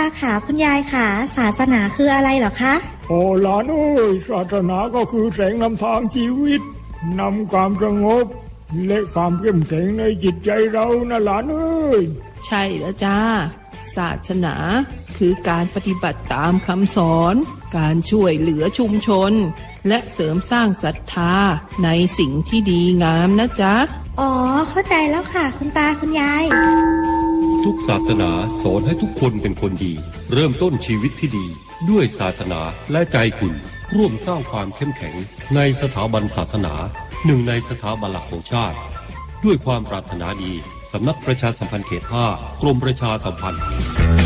ขาคุณยายขาศาสนาคืออะไรเหรอคะโอ้หลานเอ้ยศาสนาก็คือแสงนำทางชีวิตนำความสงบและความเข้มแข็งในจิตใจเรานะหลานเอ้ยใช่แล้วจ้าศาสนาคือการปฏิบัติตามคำสอนการช่วยเหลือชุมชนและเสริมสร้างศรัทธาในสิ่งที่ดีงามนะจ๊ะอ๋อเข้าใจแล้วค่ะคุณตาคุณยายทุกศาสนาสอนให้ทุกคนเป็นคนดีเริ่มต้นชีวิตที่ดีด้วยศาสนาและใจคุณร่วมสร้างความเข้มแข็งในสถาบันศาสนาหนึ่งในสถาบันหลักของชาติด้วยความปรารถนาดีสำนักประชาสัมพันธ์เขต 5 กรมประชาสัมพันธ์